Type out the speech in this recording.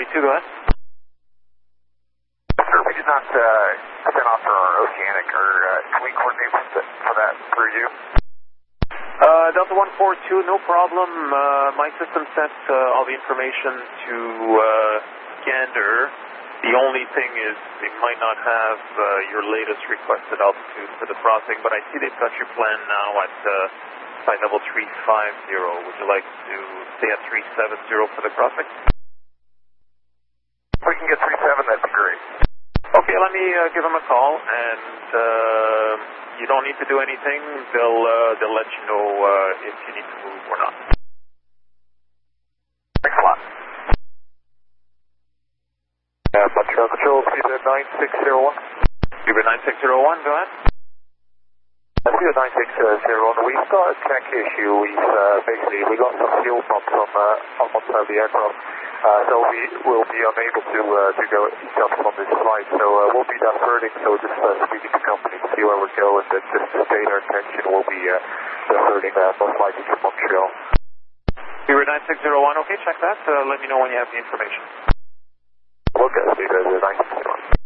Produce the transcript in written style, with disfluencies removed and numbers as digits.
42, go ahead. Sir, we did not send off for our oceanic, or can we coordinate for that through you? Delta 142, no problem. My system sent all the information to Gander. The only thing is they might not have your latest requested altitude for the crossing, but I see they've got your plan now at flight level 350. Would you like to stay at 370 for the crossing? If we can get 37, that'd be great. Okay, let me give them a call, and you don't need to do anything. They'll let you know if you need to move or not. Thanks a lot. Montreal Control, Speedbird 9601. Speedbird 9601, go ahead. Speedbird 9601, we've got a tech issue. We got some fuel pumps on one side of the aircraft, so we will be unable to go jump on this flight. So we'll be diverting, so just speaking to company to see where we go, and then just to state our intention, we'll be diverting most likely to Montreal. Speedbird 9601, okay, check that. Let me know when you have the information. Okay, Speedbird 9601.